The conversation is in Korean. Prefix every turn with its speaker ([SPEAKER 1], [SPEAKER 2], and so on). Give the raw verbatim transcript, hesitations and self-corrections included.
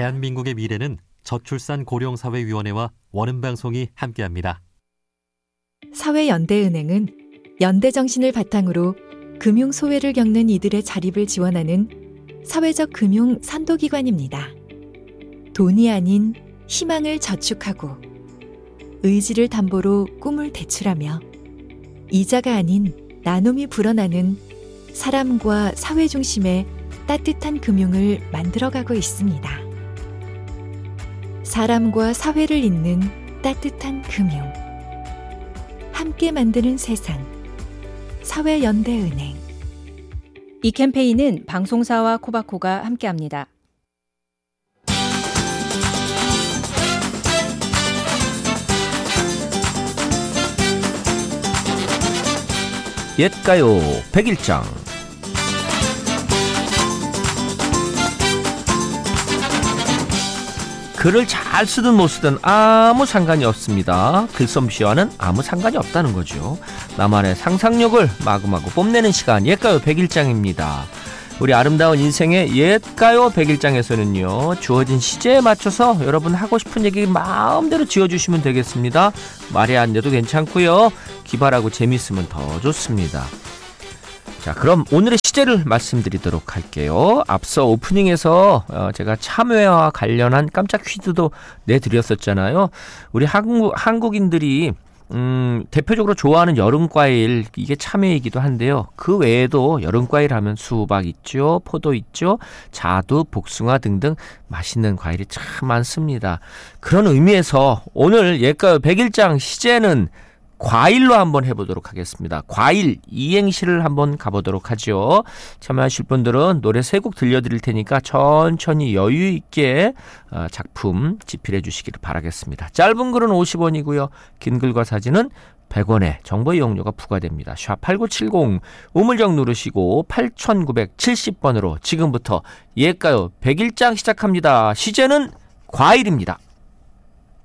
[SPEAKER 1] 대한민국의 미래는 저출산 고령사회위원회와 원음방송이 함께합니다.
[SPEAKER 2] 사회연대은행은 연대정신을 바탕으로 금융소외를 겪는 이들의 자립을 지원하는 사회적 금융 선도기관입니다. 돈이 아닌 희망을 저축하고 의지를 담보로 꿈을 대출하며 이자가 아닌 나눔이 불어나는 사람과 사회 중심의 따뜻한 금융을 만들어가고 있습니다. 사람과 사회를 잇는 따뜻한 금융. 함께 만드는 세상. 사회연대은행.
[SPEAKER 3] 이 캠페인은 방송사와 코바코가 함께합니다.
[SPEAKER 4] 옛가요 백일장. 글을 잘 쓰든 못 쓰든 아무 상관이 없습니다. 글솜씨와는 아무 상관이 없다는 거죠. 나만의 상상력을 마구마구 뽐내는 시간, 옛가요 백일장입니다. 우리 아름다운 인생의 옛가요 백일장에서는요, 주어진 시제에 맞춰서 여러분 하고 싶은 얘기 마음대로 지어주시면 되겠습니다. 말이 안 돼도 괜찮고요, 기발하고 재밌으면 더 좋습니다. 자, 그럼 오늘의 시제를 말씀드리도록 할게요. 앞서 오프닝에서 제가 참외와 관련한 깜짝 퀴즈도 내드렸었잖아요. 우리 한국, 한국인들이 음, 대표적으로 좋아하는 여름과일, 이게 참외이기도 한데요. 그 외에도 여름과일 하면 수박 있죠, 포도 있죠, 자두, 복숭아 등등 맛있는 과일이 참 많습니다. 그런 의미에서 오늘 옛가요 백일장 시제는 과일로 한번 해보도록 하겠습니다. 과일 이행시를 한번 가보도록 하죠. 참여하실 분들은 노래 세 곡 들려드릴 테니까 천천히 여유 있게 작품 집필해 주시기를 바라겠습니다. 짧은 글은 오십 원이고요. 긴 글과 사진은 백 원의 정보 이용료가 부과됩니다. 샵 팔구칠공 우물정 누르시고 팔구칠공 번으로 지금부터 옛가요 백일장 시작합니다. 시제는 과일입니다.